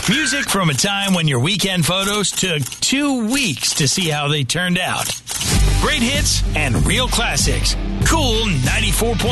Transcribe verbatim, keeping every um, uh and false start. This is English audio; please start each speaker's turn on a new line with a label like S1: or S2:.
S1: Music from a time when your weekend photos took two weeks to see how they turned out. Great hits and real classics. Cool ninety-four point